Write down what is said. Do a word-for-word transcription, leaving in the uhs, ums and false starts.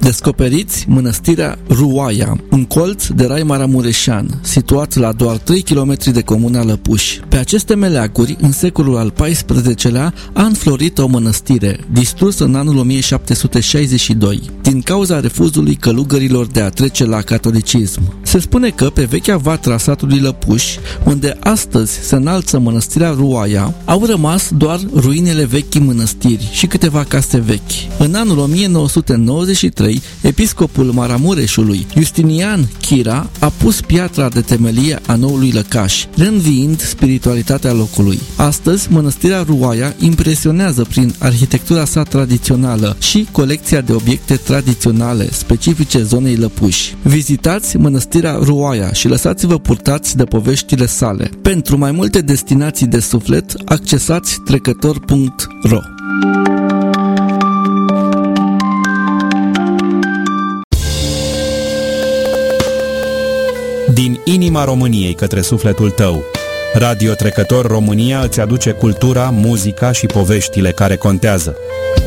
Descoperiți mănăstirea Ruaia, un colț de rai maramureșean, situat la doar trei kilometri de comuna Lăpuș. Pe aceste meleaguri, în secolul al paisprezecelea, a înflorit o mănăstire, distrusă în anul o mie șapte sute șaizeci și doi, din cauza refuzului călugărilor de a trece la catolicism. Se spune că pe vechea vatra satului Lăpuș, unde astăzi se înalță mănăstirea Ruaia, au rămas doar ruinele vechii mănăstiri și câteva case vechi. În anul o mie nouă sute nouăzeci și trei, episcopul Maramureșului, Justinian Chira, a pus piatra de temelie a noului lăcaș, reînviind spiritualitatea locului. Astăzi, mănăstirea Ruaia impresionează prin arhitectura sa tradițională și colecția de obiecte tradiționale specifice zonei Lăpuș. Vizitați mănăstirea Ruaia și lăsați-vă purtați de poveștile sale. Pentru mai multe destinații de suflet, accesați trecător punct ro. Din inima României către sufletul tău, Radio Trecător România îți aduce cultura, muzica și poveștile care contează.